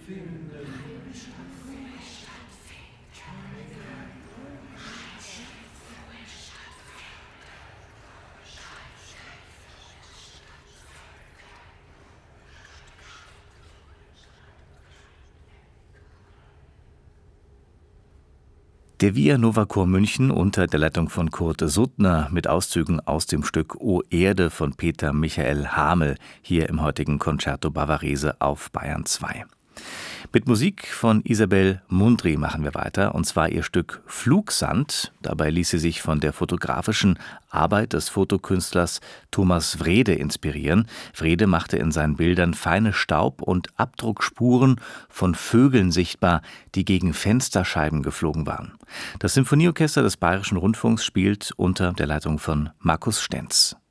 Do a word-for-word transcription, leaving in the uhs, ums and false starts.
Der Via Nova Chor München unter der Leitung von Kurt Suttner mit Auszügen aus dem Stück O Erde von Peter Michael Hamel hier im heutigen Concerto Bavarese auf Bayern zwei. Mit Musik von Isabel Mundry machen wir weiter, und zwar ihr Stück Flugsand. Dabei ließ sie sich von der fotografischen Arbeit des Fotokünstlers Thomas Wrede inspirieren. Wrede machte in seinen Bildern feine Staub- und Abdruckspuren von Vögeln sichtbar, die gegen Fensterscheiben geflogen waren. Das Symphonieorchester des Bayerischen Rundfunks spielt unter der Leitung von Markus Stenz.